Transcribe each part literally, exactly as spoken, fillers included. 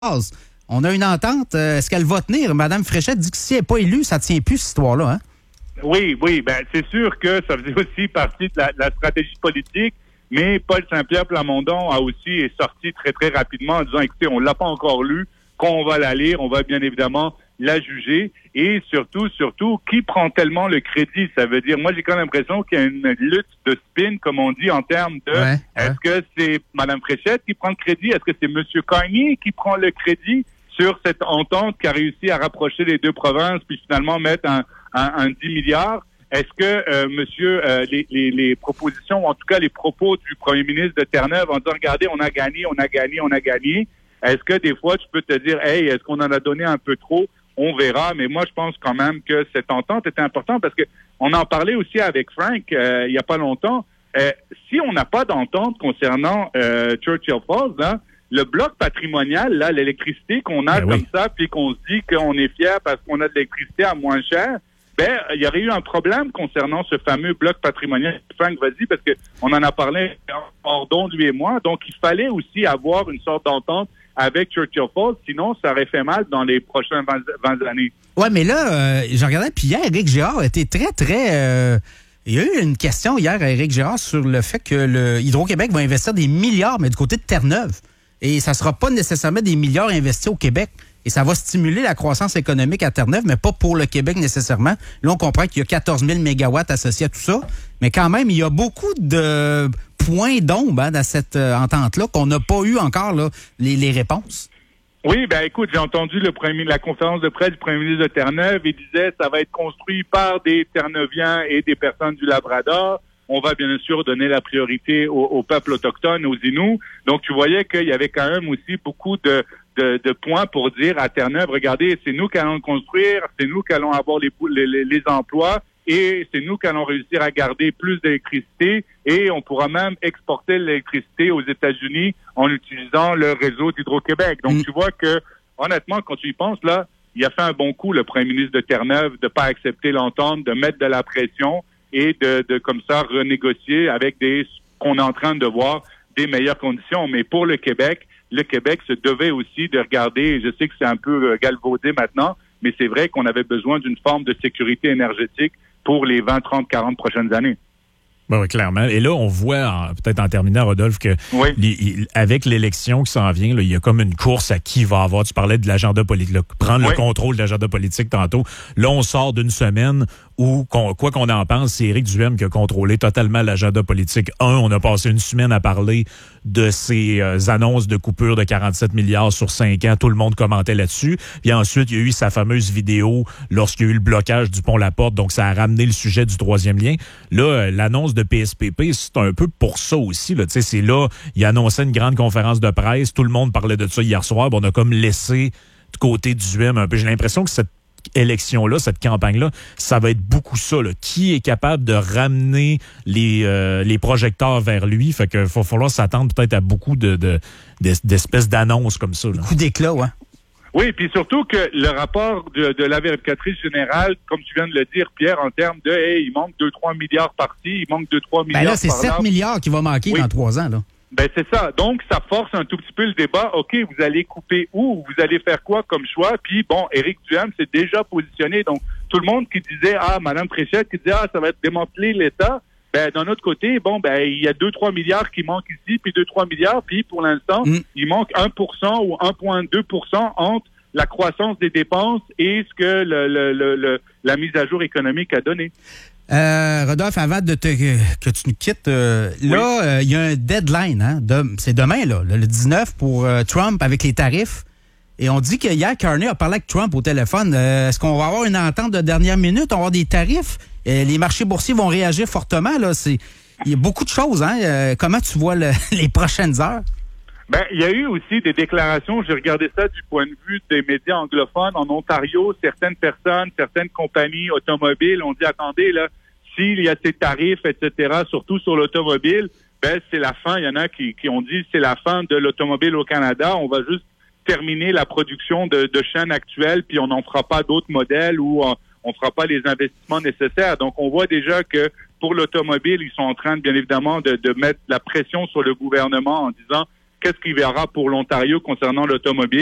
On a une entente. Euh, est-ce qu'elle va tenir? Madame Fréchette dit que si elle n'est pas élue, ça ne tient plus, cette histoire-là. Hein? Oui, oui. Ben, c'est sûr que ça faisait aussi partie de la, de la stratégie politique, mais Paul Saint-Pierre Plamondon a aussi est sorti très, très rapidement en disant, écoutez, on ne l'a pas encore lu, quand on va la lire, on va bien évidemment la juger. Et surtout, surtout, qui prend tellement le crédit? Ça veut dire, moi, j'ai quand même l'impression qu'il y a une lutte de spin, comme on dit, en termes de, ouais, est-ce ouais. que c'est Mme Fréchette qui prend le crédit? Est-ce que c'est M. Carnier qui prend le crédit sur cette entente qui a réussi à rapprocher les deux provinces, puis finalement mettre un, un, un dix milliards? Est-ce que, euh, monsieur, euh, les, les, les propositions, ou en tout cas les propos du premier ministre de Terre-Neuve en disant, regardez, on a gagné, on a gagné, on a gagné. Est-ce que des fois, tu peux te dire, hey, est-ce qu'on en a donné un peu trop? On verra, mais moi, je pense quand même que cette entente est importante parce que on en parlait aussi avec Frank euh, il y a pas longtemps. Euh, si on n'a pas d'entente concernant euh, Churchill Falls, là, le bloc patrimonial, là, l'électricité qu'on a ben comme oui. ça, puis qu'on se dit qu'on est fier parce qu'on a de l'électricité à moins cher, ben, il y aurait eu un problème concernant ce fameux bloc patrimonial. Frank, vas-y, parce que on en a parlé hors d'onde, lui et moi. Donc, il fallait aussi avoir une sorte d'entente avec Churchill Falls, sinon ça aurait fait mal dans les prochaines vingt années. Oui, mais là, euh, je regardais, puis hier, Éric Girard était très, très... Euh, il y a eu une question hier à Éric Girard sur le fait que le Hydro-Québec va investir des milliards, mais du côté de Terre-Neuve. Et ça ne sera pas nécessairement des milliards investis au Québec. Et ça va stimuler la croissance économique à Terre-Neuve, mais pas pour le Québec nécessairement. Là, on comprend qu'il y a quatorze mille mégawatts associés à tout ça. Mais quand même, il y a beaucoup de points d'ombre hein, dans cette euh, entente-là qu'on n'a pas eu encore là, les, les réponses. Oui, ben écoute, j'ai entendu le premier, la conférence de presse du premier ministre de Terre-Neuve. Il disait ça va être construit par des Terre-Neuviens et des personnes du Labrador. On va bien sûr donner la priorité au, au peuple autochtone, aux Inuits. Donc, tu voyais qu'il y avait quand même aussi beaucoup de, de, de points pour dire à Terre-Neuve, regardez, c'est nous qui allons le construire, c'est nous qui allons avoir les, les, les emplois et c'est nous qui allons réussir à garder plus d'électricité et on pourra même exporter l'électricité aux États-Unis en utilisant le réseau d'Hydro-Québec. Donc, mmh. tu vois que, honnêtement, quand tu y penses, là, il a fait un bon coup, le premier ministre de Terre-Neuve, de pas accepter l'entente, de mettre de la pression et de, de comme ça, renégocier avec des, qu'on est en train de voir, des meilleures conditions. Mais pour le Québec, le Québec se devait aussi de regarder, et je sais que c'est un peu galvaudé maintenant, mais c'est vrai qu'on avait besoin d'une forme de sécurité énergétique pour les vingt, trente, quarante prochaines années. Ben oui, clairement. Et là, on voit, en, peut-être en terminant, Rodolphe, que oui. les, avec l'élection qui s'en vient, là, il y a comme une course à qui va avoir. Tu parlais de l'agenda politique, prendre oui. le contrôle de l'agenda politique tantôt. Là, on sort d'une semaine où, qu'on, quoi qu'on en pense, c'est Éric Duhaime qui a contrôlé totalement l'agenda politique. Un, on a passé une semaine à parler de ces euh, annonces de coupure de quarante-sept milliards sur cinq ans. Tout le monde commentait là-dessus. Puis ensuite, il y a eu sa fameuse vidéo lorsqu'il y a eu le blocage du pont La Porte. Donc, ça a ramené le sujet du troisième lien. Là, euh, l'annonce de P S P P, c'est un peu pour ça aussi. Là. C'est là, il annonçait une grande conférence de presse. Tout le monde parlait de ça hier soir. On a comme laissé de côté du Duhaime un peu. J'ai l'impression que cette élection-là, cette campagne-là, ça va être beaucoup ça. Là. Qui est capable de ramener les, euh, les projecteurs vers lui? Fait qu'il va falloir s'attendre peut-être à beaucoup de, de, d'espèces d'annonces comme ça. Coup d'éclat, ouais. Oui, puis surtout que le rapport de, de la vérificatrice générale, comme tu viens de le dire, Pierre, en termes de hey, il manque deux trois milliards par-ci, il manque deux trois milliards ben là, c'est par là. sept milliards qui va manquer oui. dans trois ans, là. Ben c'est ça. Donc, ça force un tout petit peu le débat. OK, vous allez couper où? Vous allez faire quoi comme choix? Puis, bon, Éric Duhaime s'est déjà positionné. Donc, tout le monde qui disait, ah, Mme Fréchette, qui disait, ah, ça va être démanteler l'État. Ben, d'un autre côté, bon, ben, il y a deux trois milliards qui manquent ici, puis deux trois milliards. Puis, pour l'instant, mm. il manque un pour cent ou un virgule deux pour cent entre la croissance des dépenses et ce que le, le, le, le, la mise à jour économique a donné. Euh, Rodolphe, avant de te, que tu nous quittes, euh, oui. là, il euh, y a un deadline, hein, de, c'est demain, là, le dix-neuf pour euh, Trump avec les tarifs. Et on dit que hier, Carney a parlé avec Trump au téléphone. Euh, est-ce qu'on va avoir une entente de dernière minute? On va avoir des tarifs? Euh, les marchés boursiers vont réagir fortement, là. C'est, il y a beaucoup de choses, hein. Euh, comment tu vois le, les prochaines heures? Ben, il y a eu aussi des déclarations, j'ai regardé ça du point de vue des médias anglophones. En Ontario, certaines personnes, certaines compagnies automobiles ont dit, attendez, là, s'il y a ces tarifs, et cetera, surtout sur l'automobile, ben, c'est la fin. Il y en a qui, qui ont dit, c'est la fin de l'automobile au Canada. On va juste terminer la production de, de chaînes actuelles, puis on n'en fera pas d'autres modèles ou on, on fera pas les investissements nécessaires. Donc, on voit déjà que pour l'automobile, ils sont en train, bien évidemment, de, de mettre la pression sur le gouvernement en disant, qu'est-ce qu'il verra pour l'Ontario concernant l'automobile?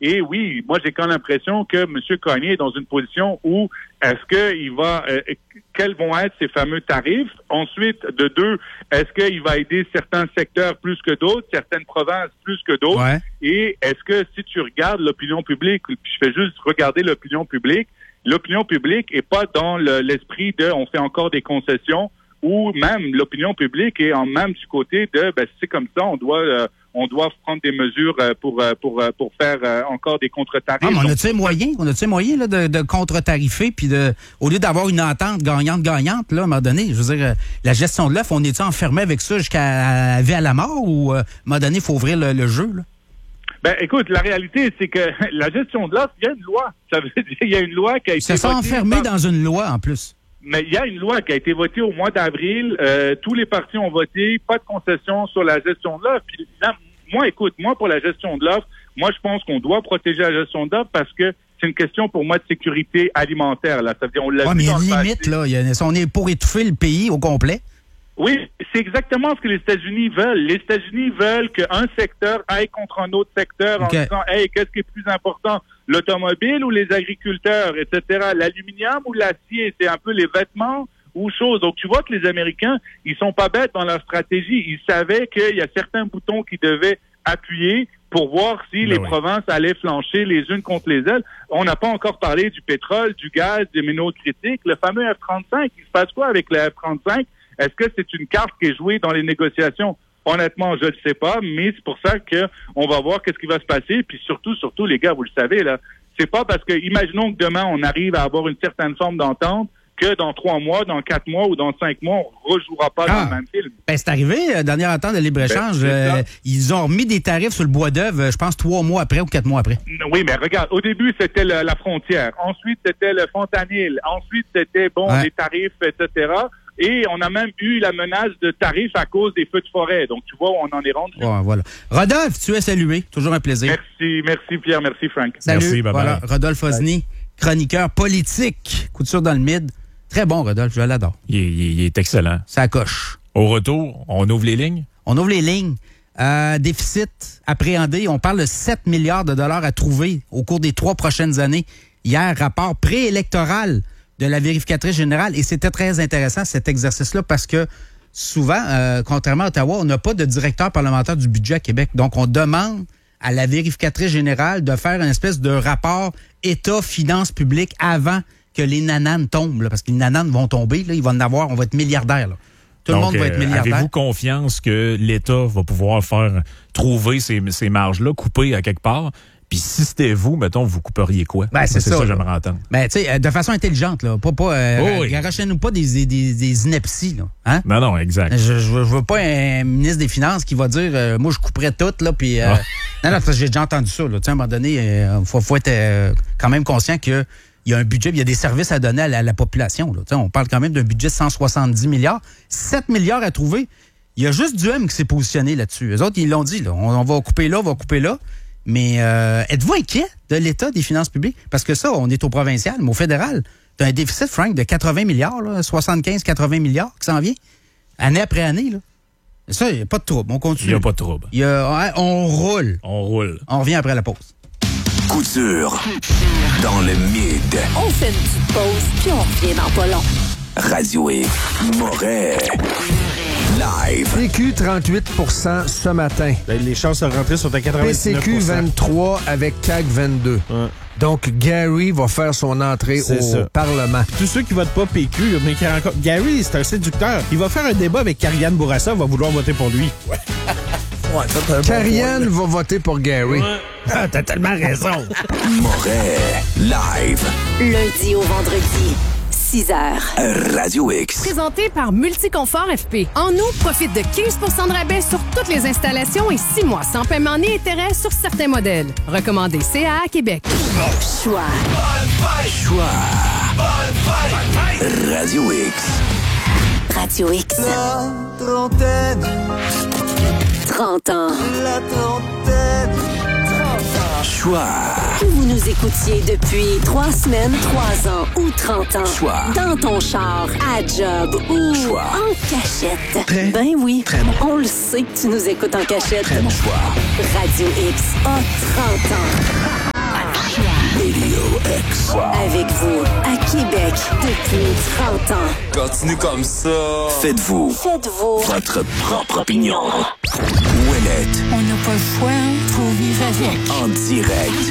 Et oui, moi, j'ai quand même l'impression que M. Carney est dans une position où est-ce qu'il va, euh, quels vont être ces fameux tarifs? Ensuite, de deux, est-ce qu'il va aider certains secteurs plus que d'autres, certaines provinces plus que d'autres? Ouais. Et est-ce que si tu regardes l'opinion publique, puis je fais juste regarder l'opinion publique, l'opinion publique est pas dans le, l'esprit de on fait encore des concessions, ou même l'opinion publique est en même du côté de ben c'est comme ça, on doit euh, on doit prendre des mesures euh, pour euh, pour euh, pour faire euh, encore des contre-tarifs. Ah, mais on a-tu moyen, on a-tu moyen là, de, de contre-tarifer puis de au lieu d'avoir une entente gagnante-gagnante là à un moment donné, je veux dire euh, la gestion de l'offre, on est-tu enfermé avec ça jusqu'à la vie à la mort ou euh, à un moment donné il faut ouvrir le, le jeu là? Ben, écoute, la réalité, c'est que la gestion de l'offre, il y a une loi. Ça veut dire il y a une loi qui a été Ça s'est enfermé par... dans une loi en plus. Mais il y a une loi qui a été votée au mois d'avril. Euh, tous les partis ont voté, pas de concession sur la gestion de l'offre. Puis, là, moi, écoute, moi, pour la gestion de l'offre, moi, je pense qu'on doit protéger la gestion de l'offre parce que c'est une question pour moi de sécurité alimentaire. Là, ça veut dire, on l'a ouais, vu mais il y a dans une le limite passé. là. Il y a, on est pour étouffer le pays au complet. Oui, c'est exactement ce que les États-Unis veulent. Les États-Unis veulent qu'un secteur aille contre un autre secteur Okay. en disant, hey, qu'est-ce qui est plus important, l'automobile ou les agriculteurs, et cetera. L'aluminium ou l'acier, c'est un peu les vêtements ou choses. Donc, tu vois que les Américains, ils sont pas bêtes dans leur stratégie. Ils savaient qu'il y a certains boutons qu'ils devaient appuyer pour voir si Ben les oui. provinces allaient flancher les unes contre les autres. On n'a pas encore parlé du pétrole, du gaz, des minerais critiques. Le fameux F trente-cinq, il se passe quoi avec le F trente-cinq? Est-ce que c'est une carte qui est jouée dans les négociations? Honnêtement, je ne sais pas, mais c'est pour ça que on va voir qu'est-ce qui va se passer. Puis surtout, surtout, les gars, vous le savez, là, c'est pas parce que, imaginons que demain, on arrive à avoir une certaine forme d'entente que dans trois mois, dans quatre mois ou dans cinq mois, on ne rejouera pas Ah. dans le même film. Ben, c'est arrivé, euh, dernière entente de libre-échange, Ben, c'est euh, ça. ils ont remis des tarifs sur le bois d'œuvre, euh, je pense, trois mois après ou quatre mois après. Oui, mais regarde, au début, c'était le- la frontière. Ensuite, c'était le fentanyl. Ensuite, c'était, bon, Ouais. les tarifs, et cetera. Et on a même eu la menace de tarifs à cause des feux de forêt. Donc, tu vois où on en est rendu. Ouais, voilà. Rodolphe, tu es salué. Toujours un plaisir. Merci, merci Pierre, merci Frank. Salut. Merci, bye-bye. Voilà, Rodolphe Osny, chroniqueur politique. Coup de sur dans le mid. Très bon, Rodolphe, je l'adore. Il est, il est- il est excellent. Ça coche. Au retour, on ouvre les lignes? On ouvre les lignes. Euh, déficit appréhendé. On parle de sept milliards de dollars à trouver au cours des trois prochaines années. Hier, rapport préélectoral de la vérificatrice générale. Et c'était très intéressant, cet exercice-là, parce que souvent, euh, contrairement à Ottawa, on n'a pas de directeur parlementaire du budget à Québec. Donc, on demande à la vérificatrice générale de faire une espèce de rapport État-finances publiques avant que les nananes tombent. Là, parce que les nananes vont tomber. Là, ils vont en avoir, on va être milliardaires. Là. Tout Donc, le monde va être euh, milliardaire. avez-vous confiance que l'État va pouvoir faire trouver ces, ces marges-là, couper à quelque part? Puis si c'était vous, mettons, vous couperiez quoi? Ben, c'est ça, ça que là. j'aimerais entendre. Ben, tu sais, euh, de façon intelligente, là. Pas, pas, euh, Oh oui. garochez-nous pas des, des, des inepties, là. Hein? Non, non, exact. Je, je, veux- je veux pas un ministre des Finances qui va dire, euh, moi, je couperais tout, là, puis... Euh, Ah. Non, non, parce que j'ai déjà entendu ça, là. Tu sais, à un moment donné, il faut, faut être euh, quand même conscient que il y a un budget, il y a des services à donner à la, à la population, là. Tu sais, on parle quand même d'un budget de cent soixante-dix milliards. sept milliards à trouver. Il y a juste du M qui s'est positionné là-dessus. Les autres, ils l'ont dit, là. On, on va couper là, on va couper là. Mais euh, êtes-vous inquiet de l'état des finances publiques? Parce que ça, on est au provincial, mais au fédéral, tu as un déficit, Frank, de quatre-vingts milliards, là, soixante-quinze quatre-vingts milliards qui s'en vient, année après année. Là. Ça, il n'y a pas de trouble. On Il continue. n'y a pas de trouble. Il y a- ouais, on roule. On roule. On revient après la pause. Coup dur. Dans le mid. On fait une petite pause, puis on revient dans pas long. Radio X. Moret. Live. P Q, trente-huit pour cent ce matin. Les chances de rentrer sont à P quatre-vingt-dix-neuf C pour Q, cent. vingt-trois avec C A Q, vingt-deux. Ouais. Donc, Gary va faire son entrée C'est au ça. Parlement. Tous ceux qui votent pas P Q, mais qui rencontrent... Gary, c'est un séducteur. Il va faire un débat avec Karianne Bourassa, va vouloir voter pour lui. Ouais. Ouais, ça, t'as un bon Karianne va voter pour Gary. point, là. Ah, t'as tellement raison. Moret. Live. Lundi au vendredi, six heures. Radio X. Présenté par Multiconfort F P. En août, profite de quinze pour cent de rabais sur toutes les installations et six mois sans paiement ni intérêt sur certains modèles. Recommandé C A A Québec. Choix. Choix. Radio X. Radio X. La trentaine, trente ans. la trentaine, trente ans. Choix. Que vous nous écoutiez depuis trois semaines, trois ans ou trente ans. Choix. Dans ton char, à job ou Choix. en cachette. Très, ben oui. très bon. On le sait que tu nous écoutes en cachette. Très bon choix. Radio X a trente ans. vous à Québec depuis trente ans. Continue comme ça. Faites-vous. Faites-vous Votre propre opinion. Ouellette. On n'a pas le choix, faut vivre avec. En direct.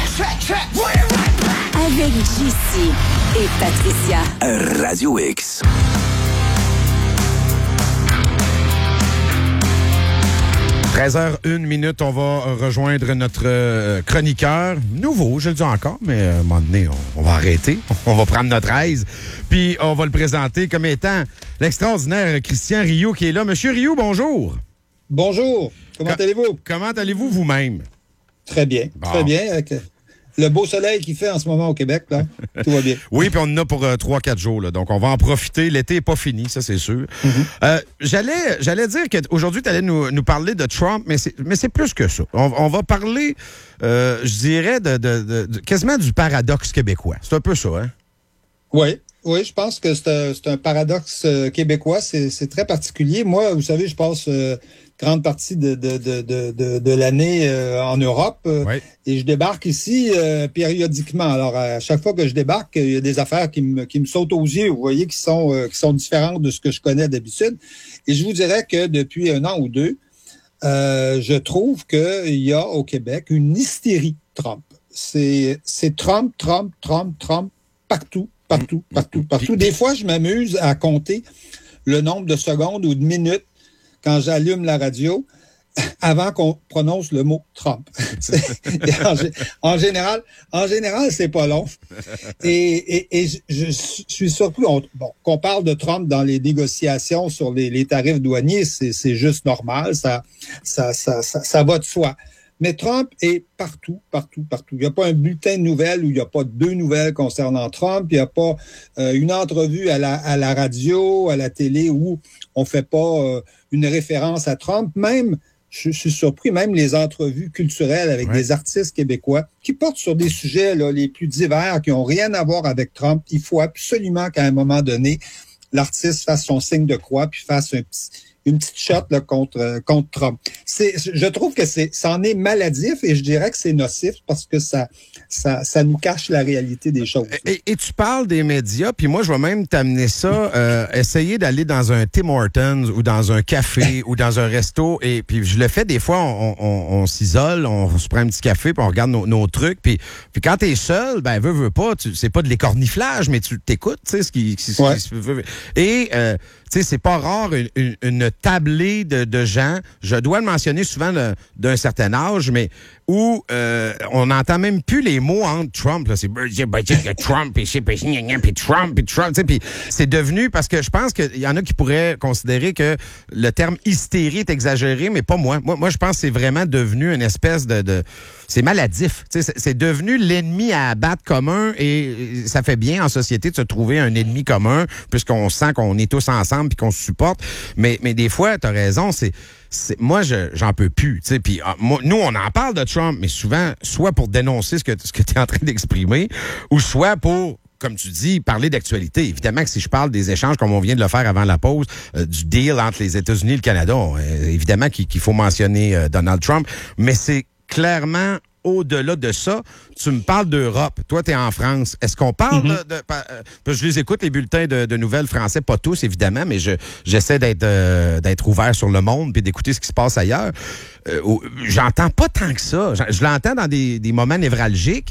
Avec J C et Patricia. Radio X. treize heures une minute, on va rejoindre notre euh, chroniqueur. Nouveau, je le dis encore, mais euh, à un moment donné, on, on va arrêter. On va prendre notre aise. Puis on va le présenter comme étant l'extraordinaire Christian Rioux qui est là. Monsieur Rioux, bonjour. Bonjour. Comment Co- allez-vous? Comment allez-vous vous-même? Très bien. Bon. Très bien. Avec le beau soleil qu'il fait en ce moment au Québec, là, tout va bien. Oui, puis on en a pour euh, trois quatre jours, là, donc on va en profiter. L'été n'est pas fini, ça c'est sûr. Mm-hmm. Euh, j'allais, j'allais dire qu'aujourd'hui, tu allais nous, nous parler de Trump, mais c'est, mais c'est plus que ça. On, on va parler, euh, je dirais, de, de, de, de- quasiment du paradoxe québécois. C'est un peu ça, hein? Oui. Oui, je pense que c'est un, c'est un paradoxe euh, québécois. C'est, c'est très particulier. Moi, vous savez, je passe euh, grande partie de, de, de, de, de, de l'année euh, en Europe euh, Ouais. et je débarque ici euh, périodiquement. Alors, à chaque fois que je débarque, il y a des affaires qui me, qui me sautent aux yeux, vous voyez, qui sont, euh, qui sont différentes de ce que je connais d'habitude. Et je vous dirais que depuis un an ou deux, euh, je trouve qu'il y a au Québec une hystérie Trump. C'est, c'est Trump, Trump, Trump, Trump, partout. Partout, partout, partout. Des fois, je m'amuse à compter le nombre de secondes ou de minutes quand j'allume la radio avant qu'on prononce le mot Trump. en, en général, en général, c'est pas long. Et, et, et je, je suis surpris on, bon, qu'on parle de Trump dans les négociations sur les, les tarifs douaniers, c'est, c'est juste normal, ça, ça, ça, ça, ça va de soi. Mais Trump est partout, partout, partout. Il n'y a pas un bulletin de nouvelles où il n'y a pas deux nouvelles concernant Trump. Il n'y a pas euh, une entrevue à la, à la radio, à la télé où on ne fait pas euh, une référence à Trump. Même, je, je suis surpris, même les entrevues culturelles avec Ouais. des artistes québécois qui portent sur des sujets là, les plus divers, qui n'ont rien à voir avec Trump. Il faut absolument qu'à un moment donné, l'artiste fasse son signe de croix puis fasse un petit... une petite shot là, contre, euh, contre Trump. C'est, je trouve que c'est, ça en est maladif et je dirais que c'est nocif parce que ça, ça, ça nous cache la réalité des choses. Et, et tu parles des médias, puis moi, je vais même t'amener ça, euh, essayer d'aller dans un Tim Hortons ou dans un café ou dans un resto, et puis je le fais des fois, on, on, on s'isole, on se prend un petit café, puis on regarde nos, nos trucs, puis, puis quand t'es seul, ben, veux, veux pas, tu, c'est pas de l'écorniflage, mais tu t'écoutes, tu sais, ce qui... Ce Ouais. qui se- et, euh, tu sais, c'est pas rare, une, une, une tablée de, de gens, je dois le mentionner souvent le- d'un certain âge, mais où euh, on n'entend même plus les mots entre Trump. Là. C'est Trump, et puis Trump, puis Trump. tu sais, Puis c'est devenu, parce que je pense qu'il y en a qui pourraient considérer que le terme hystérie est exagéré, mais pas moi. Moi, moi je pense que c'est vraiment devenu une espèce de... de c'est maladif. Tu sais, C'est, c'est devenu l'ennemi à abattre commun, et ça fait bien en société de se trouver un ennemi commun, puisqu'on sent qu'on est tous ensemble puis qu'on se supporte. Mais, mais des fois, tu as raison, c'est... C'est, moi, je, j'en peux plus. Tu sais, puis ah, moi, nous, on en parle de Trump, mais souvent, soit pour dénoncer ce que, ce que tu es en train d'exprimer, ou soit pour, comme tu dis, parler d'actualité. Évidemment que si je parle des échanges, comme on vient de le faire avant la pause, euh, du deal entre les États-Unis et le Canada, euh, évidemment qu'il, qu'il faut mentionner euh, Donald Trump, mais c'est clairement au-delà de ça. Tu me parles d'Europe. Toi, tu es en France. Est-ce qu'on parle mm-hmm. de... de euh, je les écoute, les bulletins de, de nouvelles français, pas tous, évidemment, mais je, j'essaie d'être, euh, d'être ouvert sur le monde puis d'écouter ce qui se passe ailleurs. Euh, j'entends pas tant que ça. Je, je l'entends dans des, des moments névralgiques,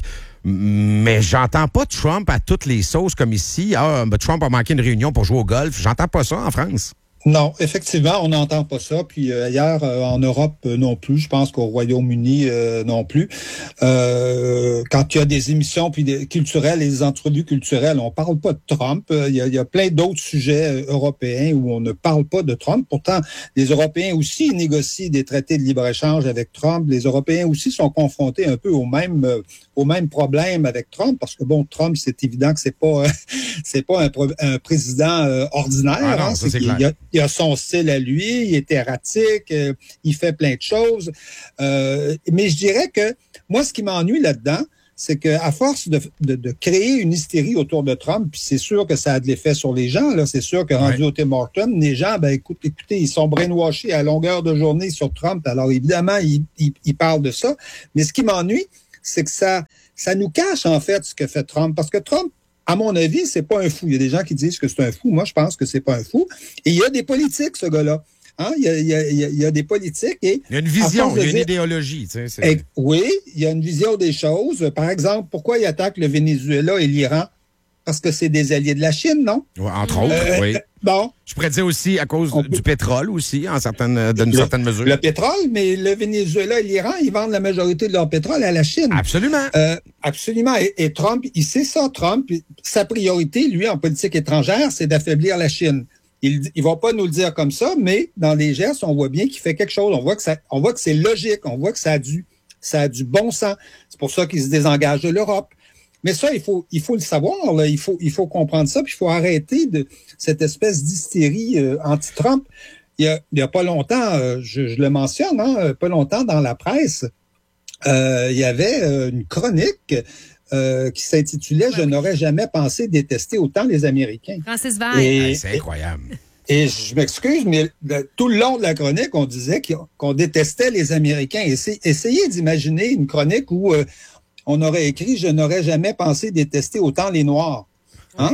mais j'entends pas Trump à toutes les sauces comme ici. Ah, ben, Trump a manqué une réunion pour jouer au golf. J'entends pas ça en France. Non, effectivement, on n'entend pas ça. Puis euh, ailleurs, euh, en Europe euh, non plus. Je pense qu'au Royaume-Uni euh, non plus. Euh, quand il y a des émissions puis des culturelles et des entrevues culturelles, on parle pas de Trump. Il y a, il y a plein d'autres sujets européens où on ne parle pas de Trump. Pourtant, les Européens aussi négocient des traités de libre-échange avec Trump. Les Européens aussi sont confrontés un peu au même euh, au même problème avec Trump, parce que bon, Trump, c'est évident que c'est pas euh, c'est pas un, un président euh, ordinaire. Ah non, hein, ça, c'est il, y a, il a son style à lui, il est erratique, euh, il fait plein de choses. Euh, mais je dirais que moi, ce qui m'ennuie là-dedans, c'est qu'à force de, de, de créer une hystérie autour de Trump, puis c'est sûr que ça a de l'effet sur les gens, là, c'est sûr que rendu ouais. au Tim Hortons, les gens, ben écoute, écoutez, ils sont brainwashés à longueur de journée sur Trump. Alors évidemment, ils, ils, ils parlent de ça. Mais ce qui m'ennuie, c'est que ça, ça nous cache en fait ce que fait Trump. Parce que Trump, à mon avis, c'est pas un fou. Il y a des gens qui disent que c'est un fou. Moi, je pense que c'est pas un fou. Et il y a des politiques, ce gars-là. Hein? Il, y a, il, y a, il y a des politiques. Et il y a une vision, il y a une dire, idéologie. Tu sais, et, oui, il y a une vision des choses. Par exemple, pourquoi il attaque le Venezuela et l'Iran? Parce que c'est des alliés de la Chine, non? Ouais, entre autres, euh, oui. Bon. Je pourrais dire aussi à cause On du peut... pétrole aussi, en certaines, d'une le, certaine mesure. Le pétrole, mais le Venezuela et l'Iran, ils vendent la majorité de leur pétrole à la Chine. Absolument. Euh, absolument. Et, et Trump, il sait ça, Trump. Sa priorité, lui, en politique étrangère, c'est d'affaiblir la Chine. Il ne va pas nous le dire comme ça, mais dans les gestes, on voit bien qu'il fait quelque chose. On voit que ça, on voit que c'est logique. On voit que ça a du, ça a du bon sens. C'est pour ça qu'il se désengage de l'Europe. Mais ça, il faut, il faut le savoir, là. Il faut, il faut comprendre ça, puis il faut arrêter de cette espèce d'hystérie euh, anti-Trump. Il y a, il y a pas longtemps, euh, je, je le mentionne, hein, pas longtemps dans la presse, euh, il y avait euh, une chronique euh, qui s'intitulait « Je n'aurais jamais pensé détester autant les Américains ». Francis Veil. C'est incroyable. Et je m'excuse, mais le, tout le long de la chronique, on disait qu'on détestait les Américains. Essayez, essayez d'imaginer une chronique où euh, on aurait écrit « Je n'aurais jamais pensé détester autant les Noirs ». Hein?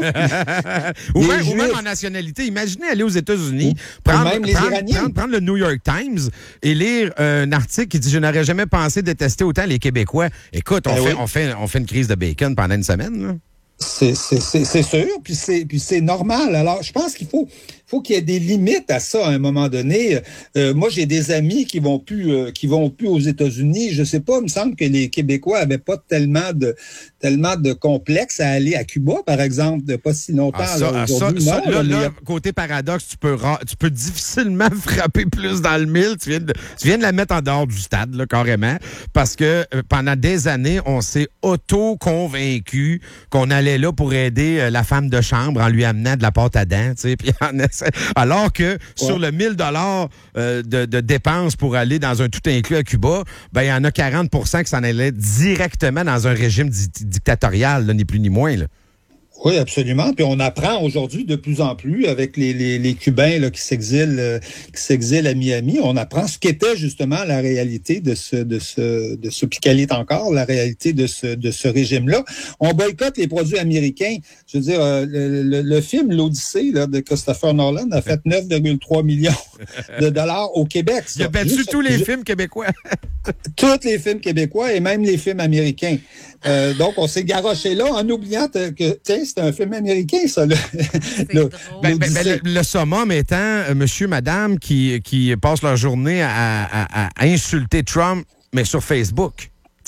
ou, même, ou même en nationalité. Imaginez aller aux États-Unis, prendre, même les prendre, Iraniens. Prendre, prendre le New York Times et lire un article qui dit « Je n'aurais jamais pensé détester autant les Québécois ». Écoute, on, ben fait, oui. on, fait, on fait une crise de bacon pendant une semaine. Là. C'est, c'est, c'est, c'est sûr, puis c'est, puis c'est normal. Alors, je pense qu'il faut, faut qu'il y ait des limites à ça à un moment donné. Euh, moi, j'ai des amis qui vont plus, euh, qui vont plus aux États-Unis. Je sais pas, il me semble que les Québécois avaient pas tellement de, tellement de complexe à aller à Cuba, par exemple, de pas si longtemps. Ah, ça, là, ça, aujourd'hui, ça, non, là, là, là, mais... côté paradoxe, tu peux, tu peux difficilement frapper plus dans le mille. Tu viens de, tu viens de la mettre en dehors du stade, là, carrément, parce que euh, pendant des années, on s'est auto-convaincu qu'on allait là pour aider la femme de chambre en lui amenant de la pâte à dents, tu sais, puis alors que ouais. sur le mille dollars euh, de, de dépenses pour aller dans un tout inclus à Cuba, ben il y en a quarante pour cent qui s'en allaient directement dans un régime di- dictatorial, là, ni plus ni moins, là. Oui, absolument. Puis on apprend aujourd'hui de plus en plus avec les, les, les Cubains là, qui s'exilent euh, qui s'exilent à Miami. On apprend ce qu'était justement la réalité de ce de ce de ce puis quelle est encore la réalité de ce de ce régime-là. On boycotte les produits américains. Je veux dire, euh, le, le, le film L'Odyssée là, de Christopher Nolan a fait neuf virgule trois millions de dollars au Québec. Ça. Il a battu Juste, tous les je, films québécoois. Tous les films québécois et même les films américains. Euh, donc, on s'est garoché là en oubliant que, tiens, c'est un film américain, ça. Là. le, ben, ben, ben, le, le summum étant euh, monsieur, madame qui, qui passent leur journée à, à, à insulter Trump, mais sur Facebook.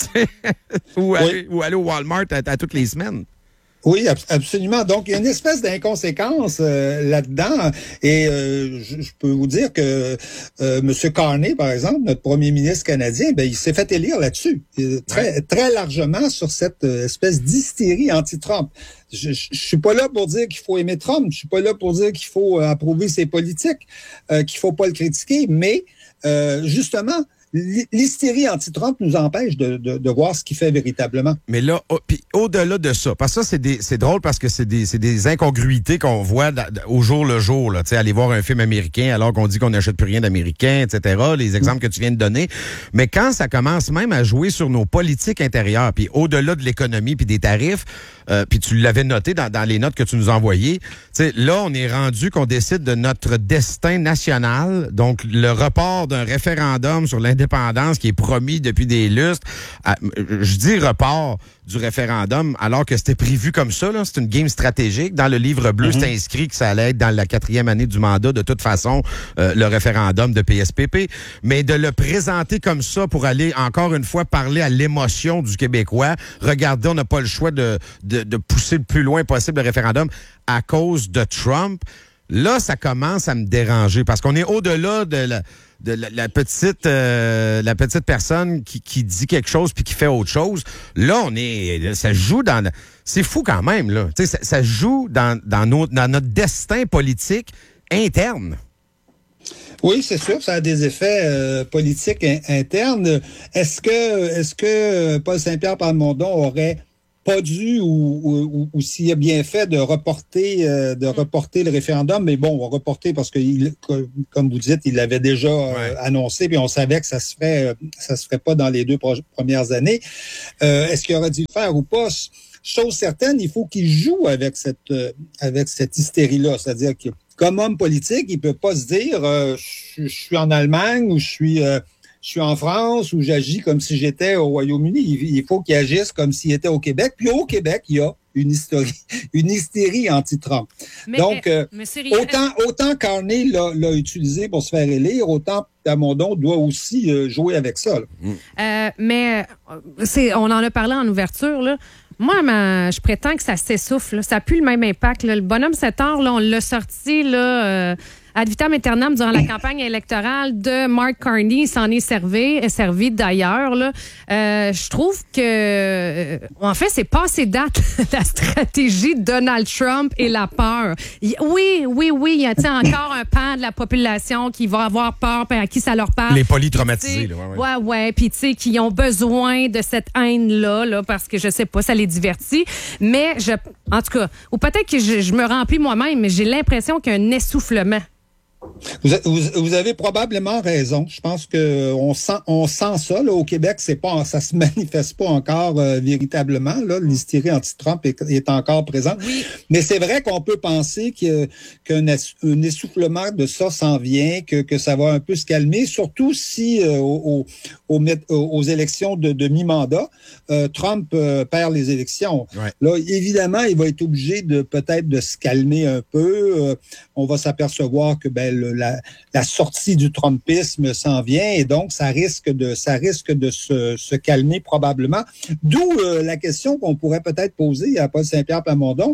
ou, oui. aller, ou aller au Walmart à, à toutes les semaines. Oui, absolument. Donc, il y a une espèce d'inconséquence euh, là-dedans. Et euh, je, je peux vous dire que euh, M. Carney, par exemple, notre premier ministre canadien, ben, il s'est fait élire là-dessus, très, ouais. très largement sur cette espèce d'hystérie anti-Trump. Je, je, je suis pas là pour dire qu'il faut aimer Trump. Je suis pas là pour dire qu'il faut euh, approuver ses politiques, euh, qu'il faut pas le critiquer. Mais euh, justement, l'hystérie anti-Trump nous empêche de, de, de voir ce qu'il fait véritablement. Mais là, oh, puis au-delà de ça, parce que ça, c'est, des, c'est drôle parce que c'est des, c'est des incongruités qu'on voit da, da, au jour le jour. Là, aller voir un film américain alors qu'on dit qu'on n'achète plus rien d'américain, et cetera. Les exemples que tu viens de donner. Mais quand ça commence même à jouer sur nos politiques intérieures, puis au-delà de l'économie puis des tarifs, euh, puis tu l'avais noté dans, dans les notes que tu nous envoyais, là, on est rendu qu'on décide de notre destin national, donc le report d'un référendum sur l'indépendance qui est promis depuis des lustres. Je dis report du référendum alors que c'était prévu comme ça. Là. C'est une game stratégique. Dans le livre bleu, mm-hmm. c'est inscrit que ça allait être dans la quatrième année du mandat, de toute façon, euh, le référendum de P S P P. Mais de le présenter comme ça pour aller, encore une fois, parler à l'émotion du Québécois. Regardez, on n'a pas le choix de, de, de pousser le plus loin possible le référendum à cause de Trump. Là, ça commence à me déranger parce qu'on est au-delà de la, de la, la petite euh, la petite personne qui, qui dit quelque chose puis qui fait autre chose. Là, on est, ça joue dans, c'est fou quand même là. Tu sais, ça, ça joue dans dans, nos, dans notre destin politique interne. Oui, c'est sûr, ça a des effets euh, politiques in- internes. Est-ce que est-ce que Paul Saint-Pierre Plamondon aurait pas dû ou, ou, ou s'il a bien fait de reporter euh, de reporter le référendum, mais bon, on va reporter parce que il, comme vous dites, il l'avait déjà euh, ouais. annoncé, puis on savait que ça se ferait, ça se ferait pas dans les deux pro- premières années. Euh, est-ce qu'il aurait dû le faire ou pas? Chose certaine, il faut qu'il joue avec cette euh, avec cette hystérie-là, c'est-à-dire que comme homme politique, il peut pas se dire euh, je, je suis en Allemagne ou je suis euh, je suis en France ou j'agis comme si j'étais au Royaume-Uni. Il, il faut qu'il agisse comme s'il était au Québec. Puis au Québec, il y a une hystérie, une hystérie anti-Trump. Mais, Donc, euh, autant, autant Carney l'a, l'a utilisé pour se faire élire, autant Plamondon doit aussi euh, jouer avec ça. Euh, mais c'est, on en a parlé en ouverture, là. Moi, ma, je prétends que ça s'essouffle. Là. Ça n'a plus le même impact. Là. Le bonhomme sept heures, là, on l'a sorti là, euh, ad vitam aeternam durant la campagne électorale de Mark Carney. Il s'en est servi, est servi d'ailleurs. Là. Euh, je trouve que, euh, en fait, c'est pas assez date la stratégie de Donald Trump et la peur. Il, oui, oui, oui, il y a encore un pan de la population qui va avoir peur, à qui ça leur parle. Les polytraumatisés. Là, ouais, ouais, ouais, ouais. Puis tu sais, qui ont besoin de cette haine-là, là, parce que je sais pas, ça les divertit. Mais je, en tout cas, ou peut-être que je, je me remplis moi-même, mais j'ai l'impression qu'il y a un essoufflement. Vous, vous, vous avez probablement raison. Je pense que on sent, on sent ça là, au Québec. C'est pas, ça se manifeste pas encore euh, véritablement. Là, l'hystérie anti-Trump est, est encore présente. Oui. Mais c'est vrai qu'on peut penser que, qu'un un essoufflement de ça s'en vient, que, que ça va un peu se calmer. Surtout si euh, aux, aux, aux élections de, de mi-mandat, euh, Trump euh, perd les élections. Ouais. Là, évidemment, il va être obligé de peut-être de se calmer un peu. Euh, on va s'apercevoir que ben Le, la, la sortie du Trumpisme s'en vient et donc ça risque de ça risque de se, se calmer probablement. D'où euh, la question qu'on pourrait peut-être poser à Paul Saint-Pierre Plamondon.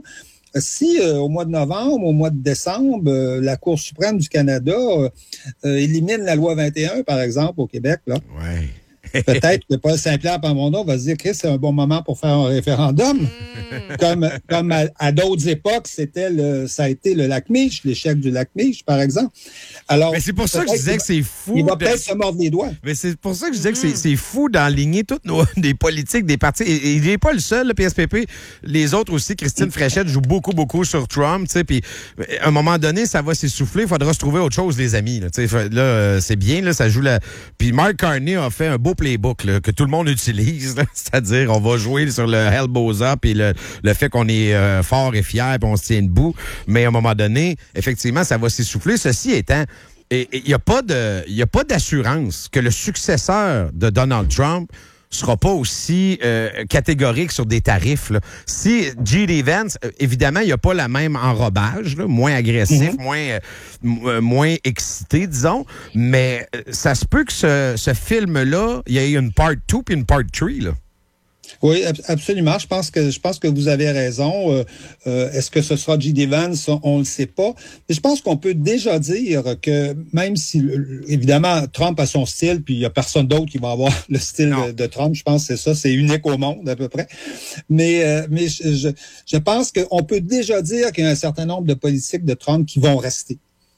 Si euh, au mois de novembre, au mois de décembre, euh, la Cour suprême du Canada euh, euh, élimine la loi vingt et un, par exemple, au Québec, là. Ouais. Peut-être que Paul Saint-Pierre Plamondon va se dire que c'est un bon moment pour faire un référendum. Mmh. Comme, comme à, à d'autres époques, c'était le, ça a été le lac Meech, l'échec du lac Meech, par exemple. Alors, mais c'est pour ça que je disais que c'est fou. Il va de... peut-être se mordre les doigts. Mais c'est pour ça que je disais mmh. que c'est, c'est fou d'enligner toutes nos des politiques, des partis. Et, et il n'est pas le seul, le P S P P. Les autres aussi, Christine Fréchette joue beaucoup, beaucoup sur Trump. Tu sais, puis à un moment donné, ça va s'essouffler. Il faudra se trouver autre chose, les amis. Là, tu sais, là c'est bien, là, ça joue la. Puis Mark Carney a fait un beau playbook là, que tout le monde utilise, là, c'est-à-dire on va jouer sur le Hell Bows Up et le, le fait qu'on est euh, fort et fier puis on se tient debout, mais à un moment donné, effectivement, ça va s'essouffler. Ceci étant, il n'y a pas de, il y a pas d'assurance que le successeur de Donald Trump sera pas aussi euh, catégorique sur des tarifs. Là. Si J D. Vance, euh, évidemment, il n'y a pas la même enrobage, là, moins agressif, mm-hmm. moins, euh, m- moins excité, disons, mais euh, ça se peut que ce, ce film-là, il y ait une part deux puis une part trois, là. Oui, absolument. Je pense que je pense que vous avez raison. Euh, euh, est-ce que ce sera J D. Vance? On ne le sait pas. Mais je pense qu'on peut déjà dire que même si, évidemment, Trump a son style, puis il n'y a personne d'autre qui va avoir le style de, de Trump. Je pense que c'est ça. C'est unique au monde, à peu près. Mais, euh, mais je, je, je pense qu'on peut déjà dire qu'il y a un certain nombre de politiques de Trump qui vont rester.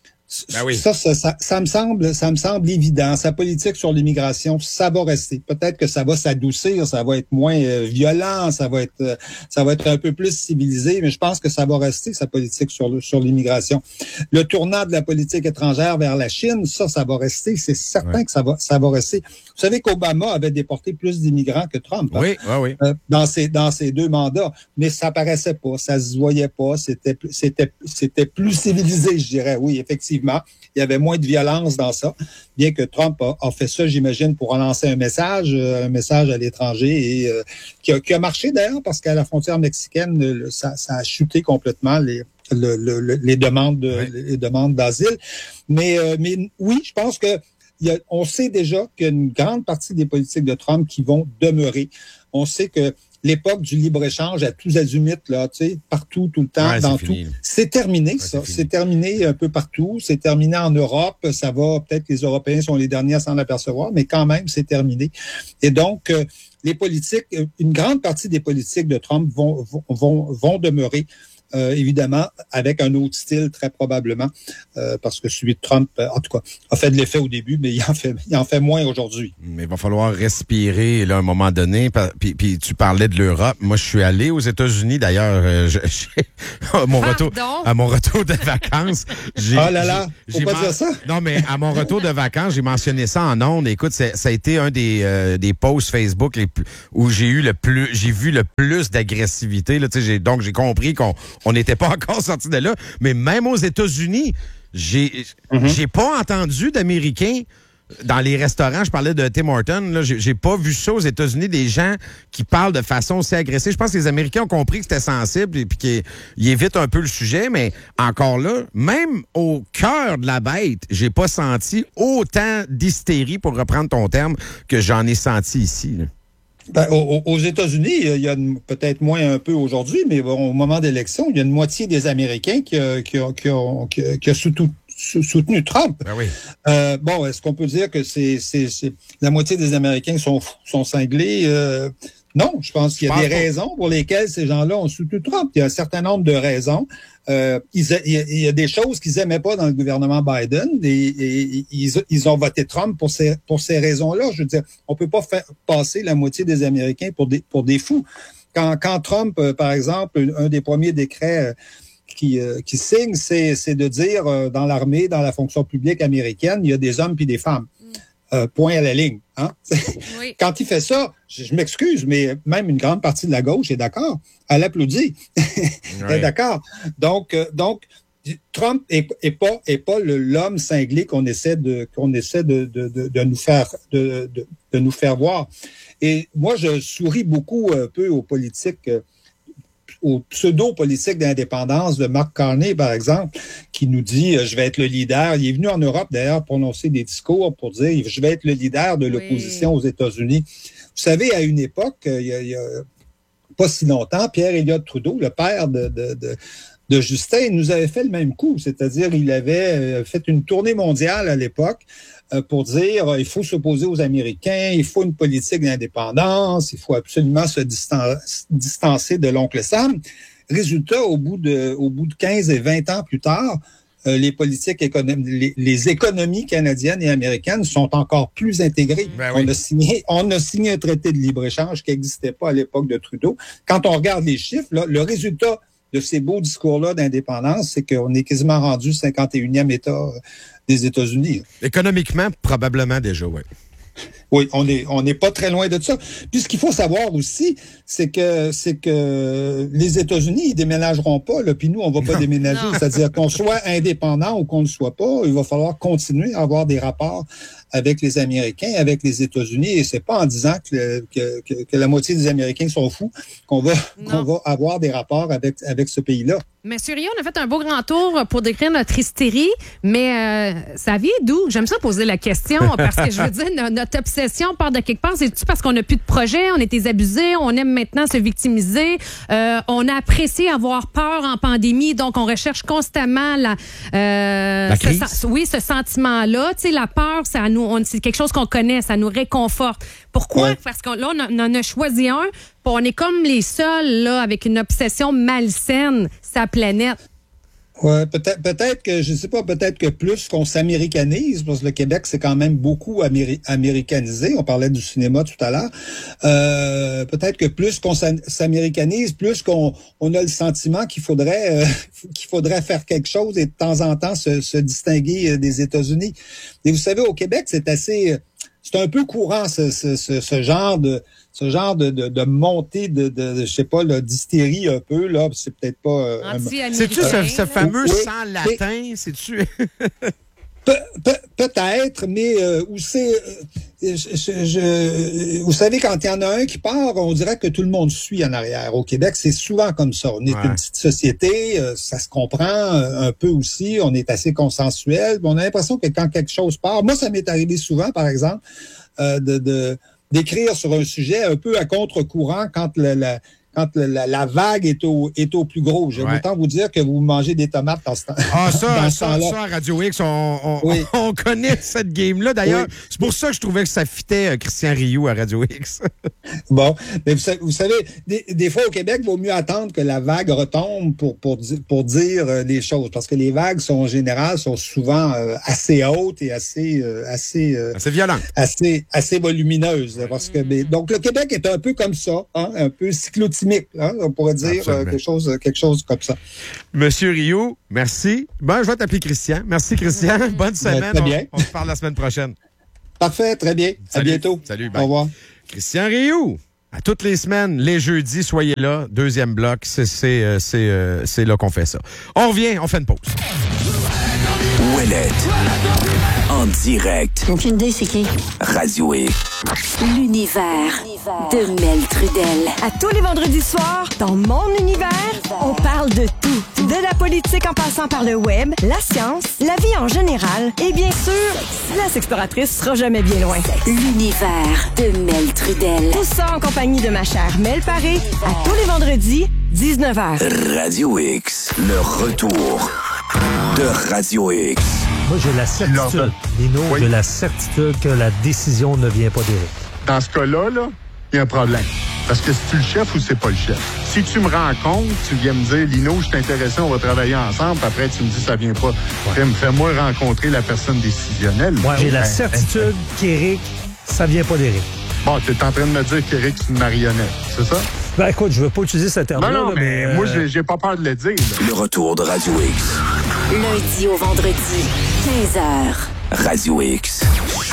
Ben oui. ça, ça, ça, ça me semble, ça me semble évident. Sa politique sur l'immigration, ça va rester. Peut-être que ça va s'adoucir, ça va être moins euh, violent, ça va être, euh, ça va être un peu plus civilisé, mais je pense que ça va rester sa politique sur le, sur l'immigration. Le tournant de la politique étrangère vers la Chine, ça, ça va rester. C'est certain ouais. que ça va, ça va rester. Vous savez qu'Obama avait déporté plus d'immigrants que Trump. Hein, oui, oui, oui. Euh, dans ses, dans ses deux mandats, mais ça paraissait pas, ça se voyait pas. C'était, c'était, c'était plus civilisé, je dirais. Oui, effectivement. Il y avait moins de violence dans ça, bien que Trump a, a fait ça, j'imagine, pour relancer un message, euh, un message à l'étranger, et euh, qui, a, qui a marché d'ailleurs, parce qu'à la frontière mexicaine, le, ça, ça a chuté complètement les, le, le, le, les demandes, de, oui. les demandes d'asile. Mais, euh, mais oui, je pense que il y a, on sait déjà qu'il y a une grande partie des politiques de Trump qui vont demeurer. On sait que l'époque du libre-échange à tous azimuts, là, tu sais, partout, tout le temps, ouais, dans c'est tout. Fini. C'est terminé, ouais, ça. C'est, c'est terminé un peu partout. C'est terminé en Europe. Ça va, peut-être que les Européens sont les derniers à s'en apercevoir, mais quand même, c'est terminé. Et donc, euh, les politiques, une grande partie des politiques de Trump vont, vont, vont, vont demeurer. euh, évidemment, avec un autre style, très probablement, euh, parce que celui de Trump, euh, en tout cas, a fait de l'effet au début, mais il en fait, il en fait moins aujourd'hui. Mais il va falloir respirer là, à un moment donné. Puis, puis tu parlais de l'Europe. Moi, je suis allé aux États-Unis, d'ailleurs, euh, je, je, à, mon retour, à mon retour de vacances. J'ai, oh là là, faut pas dire ça. Non, mais à mon retour de vacances, j'ai mentionné ça en ondes. Écoute, ça a été un des, euh, des posts Facebook les plus, où j'ai eu le plus, j'ai vu le plus d'agressivité. Là, j'ai, donc, j'ai compris qu'on on n'était pas encore sorti de là. Mais même aux États-Unis, j'ai, mm-hmm. j'ai pas entendu d'Américains dans les restaurants. Je parlais de Tim Hortons. Là, j'ai, j'ai pas vu ça aux États-Unis, des gens qui parlent de façon aussi agressive. Je pense que les Américains ont compris que c'était sensible et puis qu'ils évitent un peu le sujet. Mais encore là, même au cœur de la bête, j'ai pas senti autant d'hystérie, pour reprendre ton terme, que j'en ai senti ici, là. Ben, aux, aux États-Unis, il y a une, peut-être moins un peu aujourd'hui, mais bon, au moment d'élection, il y a une moitié des Américains qui, qui, qui, qui, qui, qui a soutenu, soutenu Trump. Ben oui. euh, bon, est-ce qu'on peut dire que c'est, c'est, c'est la moitié des Américains sont, sont cinglés? Euh, non, je pense qu'il y a des pas. raisons pour lesquelles ces gens-là ont soutenu Trump. Il y a un certain nombre de raisons. Euh, il, y a, il y a des choses qu'ils n'aimaient pas dans le gouvernement Biden et, et, et ils, ils ont voté Trump pour ces, pour ces raisons-là. Je veux dire, on peut pas faire passer la moitié des Américains pour des, pour des fous. Quand, quand Trump, euh, par exemple, un des premiers décrets euh, qui, euh, qui signe, c'est, c'est de dire euh, dans l'armée, dans la fonction publique américaine, il y a des hommes puis des femmes. Euh, point à la ligne. Hein? Oui. Quand il fait ça, je, je m'excuse, mais même une grande partie de la gauche est d'accord. Elle applaudit. Elle est d'accord. Donc, euh, donc Trump est, est pas est pas le, l'homme cinglé qu'on essaie de qu'on essaie de, de, de, de nous faire de, de, de nous faire voir. Et moi, je souris beaucoup un peu aux politiques. Euh, au pseudo-politique d'indépendance de Mark Carney, par exemple, qui nous dit euh, « je vais être le leader ». Il est venu en Europe, d'ailleurs, prononcer des discours pour dire « je vais être le leader de l'opposition oui. aux États-Unis ». Vous savez, à une époque, euh, il y a, il y a pas si longtemps, Pierre Elliott Trudeau, le père de, de, de, de Justin, il nous avait fait le même coup. C'est-à-dire, il avait fait une tournée mondiale à l'époque euh, pour dire euh, il faut s'opposer aux Américains, il faut une politique d'indépendance, il faut absolument se distan- distancer de l'oncle Sam. Résultat, au bout de, au bout de quinze et vingt ans plus tard, euh, les politiques économiques, les, les économies canadiennes et américaines sont encore plus intégrées. Ben oui. On a signé, on a signé un traité de libre-échange qui n'existait pas à l'époque de Trudeau. Quand on regarde les chiffres, là, le résultat de ces beaux discours-là d'indépendance, c'est qu'on est quasiment rendu cinquante et unième État des États-Unis. Économiquement, probablement déjà, oui. Oui, on est on n'est pas très loin de ça. Puis ce qu'il faut savoir aussi, c'est que c'est que les États-Unis, ils déménageront pas, là, puis nous, on va pas non. déménager. Non. C'est-à-dire qu'on soit indépendant ou qu'on ne soit pas, il va falloir continuer à avoir des rapports avec les Américains, avec les États-Unis, et c'est pas en disant que, que, que, que la moitié des Américains sont fous qu'on va qu'on va avoir des rapports avec avec ce pays-là. Mais Surion, on a fait un beau grand tour pour décrire notre hystérie, mais euh, ça vient d'où? J'aime ça poser la question, parce que je veux dire, notre obsession part de quelque part. C'est-tu parce qu'on n'a plus de projet, on était abusés, on aime maintenant se victimiser, euh, on a apprécié avoir peur en pandémie, donc on recherche constamment la, euh, la crise. Ce, oui, ce sentiment-là. Tu sais, la peur, ça nous, on, c'est quelque chose qu'on connaît, ça nous réconforte. Pourquoi? Ouais. Parce que là, on, on en a choisi un, puis on est comme les seuls, là, avec une obsession malsaine, sa planète. Ouais, peut-être, peut-être que, je sais pas, peut-être que plus qu'on s'américanise, parce que le Québec, c'est quand même beaucoup améri- américanisé. On parlait du cinéma tout à l'heure. Euh, peut-être que plus qu'on s'américanise, plus qu'on on a le sentiment qu'il faudrait, euh, qu'il faudrait faire quelque chose et de temps en temps se, se distinguer des États-Unis. Et vous savez, au Québec, c'est assez, c'est un peu courant, ce, ce, ce, ce genre de, ce genre de, de, de montée de, de, de je sais pas, là, d'hystérie un peu, là, c'est peut-être pas... Euh, c'est-tu ce, ce fameux oui, sang latin, mais, c'est-tu... Pe, pe, peut-être, mais euh, où c'est... Euh, je, je, vous savez, quand il y en a un qui part, on dirait que tout le monde suit en arrière. Au Québec, c'est souvent comme ça. On est ouais. une petite société, euh, ça se comprend euh, un peu aussi, on est assez consensuel. On a l'impression que quand quelque chose part... Moi, ça m'est arrivé souvent, par exemple, euh, de... de d'écrire sur un sujet un peu à contre-courant quand la, la, quand la, la vague est au, est au plus gros. Je vais Ouais. autant vous dire que vous mangez des tomates dans ce temps. Ah, ça, dans ce ça, temps-là. ça, à Radio X, on, on, Oui. on connaît cette game-là. D'ailleurs, Oui. c'est pour ça que je trouvais que ça fitait euh, Christian Rioux à Radio X. Bon, mais vous, sa- vous savez, des, des fois au Québec, il vaut mieux attendre que la vague retombe pour, pour, di- pour dire euh, des choses. Parce que les vagues sont en général sont souvent euh, assez hautes et assez euh, assez euh, C'est violent. assez assez volumineuses. Parce que mais- donc le Québec est un peu comme ça, hein, un peu cyclotimique, hein, on pourrait dire Absolument. euh, quelque chose quelque chose comme ça. Monsieur Rioux, merci. Bon, je vais t'appeler Christian. Merci, Christian. Bonne semaine. très bien. On, on se parle la semaine prochaine. Parfait, très bien. À Salut. bientôt. Salut, Au bye. revoir. Christian Rioux. À toutes les semaines, les jeudis, soyez là. Deuxième bloc, c'est c'est euh, c'est euh, c'est là qu'on fait ça. On revient, on fait une pause. Ouellette. En direct. Aucune idée, c'est qui? Radio X. L'univers de Mel Trudel. À tous les vendredis soirs, dans mon univers, on parle de tout. De la politique en passant par le web, la science, la vie en général et bien sûr, la sexploratrice sera jamais bien loin. L'univers de Mel Trudel. Tout ça en compagnie de ma chère Mel Paré, à tous les vendredis, dix-neuf heures. Radio X. Le retour de Radio X. Moi, j'ai la certitude, Lino, Oui. j'ai la certitude que la décision ne vient pas d'Éric. Dans ce cas-là, là, il y a un problème. Parce que c'est-tu le chef ou c'est pas le chef? Si tu me rencontres, tu viens me dire, Lino, je suis intéressé, on va travailler ensemble, puis après, tu me dis, ça vient pas. Fais- Fais-moi rencontrer la personne décisionnelle. Ouais, j'ai la Ben, certitude qu'Éric, ça vient pas d'Éric. Bon, tu es en train de me dire qu'Éric, c'est une marionnette, c'est ça? Ben écoute, je veux pas utiliser ce terme-là. Non, non, là, mais, euh, moi, j'ai- j'ai pas peur de le dire. là. Le retour de Radio X. Lundi au vendredi, quinze heures. Radio X.